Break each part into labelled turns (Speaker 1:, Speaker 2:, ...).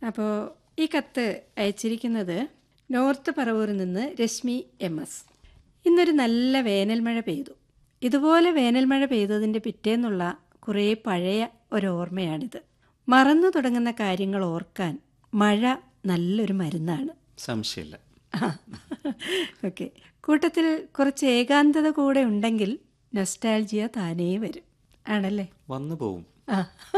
Speaker 1: അപ്പോൾ ഈ കത്ത് അയച്ചിരിക്കുന്നത് നോർത്ത് പറവൂരിൽ നിന്ന് രശ്മി MS. ഇന്നൊരു നല്ല വേനൽ മഴ പെയ്തു. ഇതുപോലെ വേനൽ മഴ പെയ്തതിൻ്റെ പിറ്റേന്നുള്ള കുറേ പഴയ ഒരോർമ്മയാണിത്. മറന്നു തുടങ്ങുന്ന കാര്യങ്ങൾ ഓർക്കാൻ മഴ നല്ലൊരു മരുന്നാണ്.
Speaker 2: സംശയമില്ല.
Speaker 1: ഓക്കെ. കൂട്ടത്തിൽ കുറച്ച് ഏകാന്തത കൂടെ ഉണ്ടെങ്കിൽ നൊസ്റ്റാൾജിയ താനേ വരും. ആണല്ലേ?
Speaker 2: വന്നു പോവും.
Speaker 1: ആ,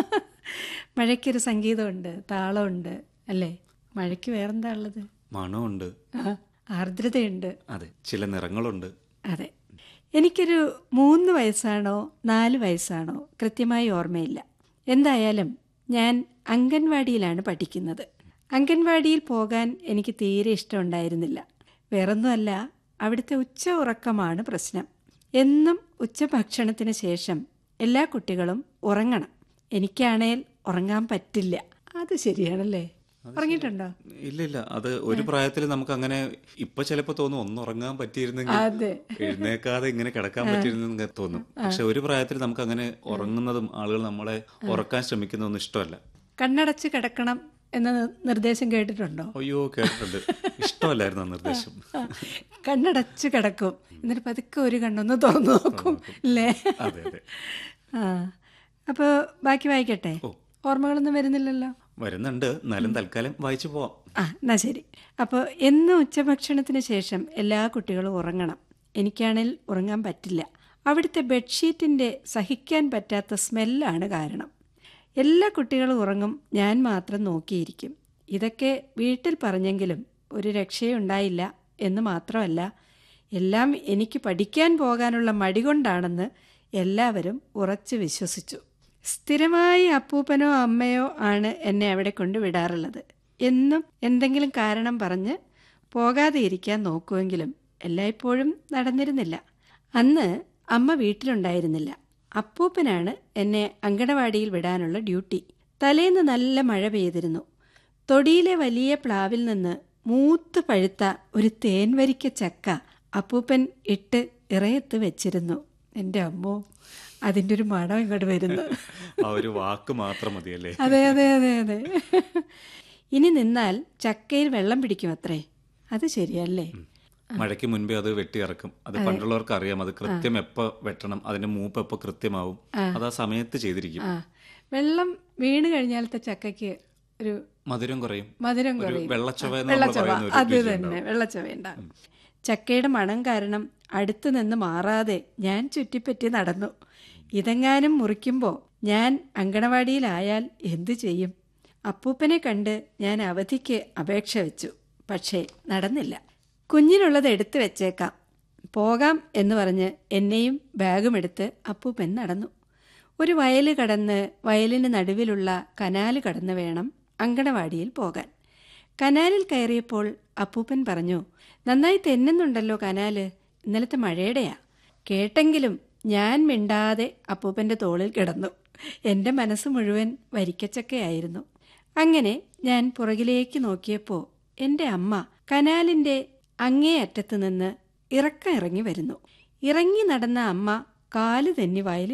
Speaker 1: മഴയ്ക്കൊരു സംഗീതമുണ്ട്, താളമുണ്ട് അല്ലേ? മഴയ്ക്ക് വേറെന്താ ഉള്ളത്?
Speaker 2: മണമുണ്ട്,
Speaker 1: ആർദ്രതയുണ്ട്,
Speaker 2: അതെ, ചില നിറങ്ങളുണ്ട്.
Speaker 1: അതെ. എനിക്കൊരു 3 വയസ്സാണോ 4 വയസ്സാണോ കൃത്യമായി ഓർമ്മയില്ല. എന്തായാലും ഞാൻ അംഗൻവാടിയിലാണ് പഠിക്കുന്നത്. അംഗൻവാടിയിൽ പോകാൻ എനിക്ക് തീരെ ഇഷ്ടമുണ്ടായിരുന്നില്ല. വേറൊന്നുമല്ല, അവിടുത്തെ ഉച്ച ഉറക്കമാണ് പ്രശ്നം. എന്നും ഉച്ചഭക്ഷണത്തിന് ശേഷം എല്ലാ കുട്ടികളും ഉറങ്ങണം. എനിക്കാണേൽ ഉറങ്ങാൻ പറ്റില്ല. അത് ശരിയാണല്ലേ? ഉറങ്ങിയിട്ടുണ്ടോ?
Speaker 2: ഇല്ല, അത് ഒരു പ്രായത്തിൽ നമുക്ക് അങ്ങനെ ഇപ്പൊ ചിലപ്പോ തോന്നും ഒന്ന് ഉറങ്ങാൻ പറ്റിയിരുന്നെങ്കിൽ, എഴുന്നേക്കാതെ ഇങ്ങനെ കിടക്കാൻ പറ്റിയിരുന്നെങ്കിൽ തോന്നും. പക്ഷെ ഒരു പ്രായത്തിൽ നമുക്ക് അങ്ങനെ ഉറങ്ങുന്നതും ആളുകൾ നമ്മളെ ഉറക്കാൻ ശ്രമിക്കുന്നതൊന്നും ഇഷ്ടമല്ല.
Speaker 1: കണ്ണടച്ച് കിടക്കണം എന്ന നിർദ്ദേശം കേട്ടിട്ടുണ്ടോ?
Speaker 2: അയ്യോ, കേട്ടിട്ടുണ്ട്. ഇഷ്ടമല്ലായിരുന്നു ആ നിർദ്ദേശം.
Speaker 1: കണ്ണടച്ച് കിടക്കും, എന്നിട്ട് പതുക്കെ ഒരു കണ്ണൊന്ന് തുറന്നു നോക്കും അല്ലേ?
Speaker 2: അതെ അതെ.
Speaker 1: ആ, അപ്പോൾ ബാക്കി വായിക്കട്ടെ. ഓർമ്മകളൊന്നും വരുന്നില്ലല്ലോ?
Speaker 2: വരുന്നുണ്ട്, എന്നാലും തൽക്കാലം വായിച്ചു പോവാം.
Speaker 1: എന്നാ ശരി. അപ്പോൾ എന്നും ഉച്ചഭക്ഷണത്തിന് ശേഷം എല്ലാ കുട്ടികളും ഉറങ്ങണം. എനിക്കാണെങ്കിൽ ഉറങ്ങാൻ പറ്റില്ല. അവിടുത്തെ ബെഡ്ഷീറ്റിൻ്റെ സഹിക്കാൻ പറ്റാത്ത സ്മെല്ലാണ് കാരണം. എല്ലാ കുട്ടികളും ഉറങ്ങും, ഞാൻ മാത്രം നോക്കിയിരിക്കും. ഇതൊക്കെ വീട്ടിൽ പറഞ്ഞെങ്കിലും ഒരു രക്ഷയുണ്ടായില്ല എന്ന് മാത്രമല്ല, എല്ലാം എനിക്ക് പഠിക്കാൻ പോകാനുള്ള മടി കൊണ്ടാണെന്ന് എല്ലാവരും ഉറച്ചു വിശ്വസിച്ചു. സ്ഥിരമായി അപ്പൂപ്പനോ അമ്മയോ ആണ് എന്നെ അവിടെ കൊണ്ടുവിടാറുള്ളത്. എന്നും എന്തെങ്കിലും കാരണം പറഞ്ഞ് പോകാതെ ഇരിക്കാൻ നോക്കുമെങ്കിലും എല്ലായ്പ്പോഴും നടന്നിരുന്നില്ല. അന്ന് അമ്മ വീട്ടിലുണ്ടായിരുന്നില്ല. അപ്പൂപ്പനാണ് എന്നെ അങ്കണവാടിയിൽ വിടാനുള്ള ഡ്യൂട്ടി. തലേന്ന് നല്ല മഴ പെയ്തിരുന്നു. തൊടിയിലെ വലിയ പ്ലാവിൽ നിന്ന് മൂത്ത് പഴുത്ത ഒരു തേൻവരിക്ക ചക്ക അപ്പൂപ്പൻ ഇട്ട് ഇറയത്ത് വെച്ചിരുന്നു. എൻ്റെ അമ്മോ, അതിൻ്റെ ഒരു മണം ഇങ്ങോട്ട് വരുന്നു.
Speaker 2: ആ ഒരു വാക്ക് മാത്രം മതിയല്ലേ?
Speaker 1: അതെ അതെ അതെ അതെ. ഇനി നിന്നാൽ ചക്കയിൽ വെള്ളം പിടിക്കും അത്രേ. അത് ശരിയല്ലേ?
Speaker 2: മഴയ്ക്ക് മുൻപേ അത് വെട്ടി ഇറക്കും. അത് പണ്ടുള്ളവർക്ക് അറിയാം. അത് കൃത്യം എപ്പോൾ വെട്ടണം, അതിന്റെ മൂപ്പ് എപ്പോൾ കൃത്യമാവും, അത് ആ സമയത്ത് ചെയ്തിരിക്കും.
Speaker 1: വെള്ളം വീണ് കഴിഞ്ഞാലത്തെ ചക്കയ്ക്ക് ഒരു
Speaker 2: മധുരം കുറയും.
Speaker 1: വെള്ളച്ചൊവ, അത് തന്നെ, വെള്ളച്ചൊവ ഉണ്ടാകും. ചക്കയുടെ മണം കാരണം അടുത്തു നിന്ന് മാറാതെ ഞാൻ ചുറ്റിപ്പറ്റി നടന്നു. ഇതെങ്ങാനും മുറിക്കുമ്പോൾ ഞാൻ അങ്കണവാടിയിലായാൽ എന്തു ചെയ്യും? അപ്പൂപ്പനെ കണ്ട് ഞാൻ അവധിക്ക് അപേക്ഷ വെച്ചു. പക്ഷേ നടന്നില്ല. കുഞ്ഞിനുള്ളത് എടുത്തു വെച്ചേക്കാം, പോകാം എന്ന് പറഞ്ഞ് എന്നെയും ബാഗുമെടുത്ത് അപ്പൂപ്പൻ നടന്നു. ഒരു വയൽ കടന്ന് വയലിന് നടുവിലുള്ള കനാല് കടന്ന് വേണം അങ്കണവാടിയിൽ പോകാൻ. കനാലിൽ കയറിയപ്പോൾ അപ്പൂപ്പൻ പറഞ്ഞു, നന്നായി തെന്നുന്നുണ്ടല്ലോ കനാല്, ഇന്നലത്തെ മഴയുടെയാ. കേട്ടെങ്കിലും ഞാൻ മിണ്ടാതെ അപ്പൂപ്പൻ്റെ തോളിൽ കിടന്നു. എൻ്റെ മനസ്സ് മുഴുവൻ വരിക്കച്ചക്കയായിരുന്നു. അങ്ങനെ ഞാൻ പുറകിലേക്ക് നോക്കിയപ്പോൾ എൻ്റെ അമ്മ കനാലിൻ്റെ അങ്ങേ അറ്റത്ത് നിന്ന് ഇറങ്ങി വരുന്നു. ഇറങ്ങി നടന്ന അമ്മ കാല് തെന്നി വയലിൽ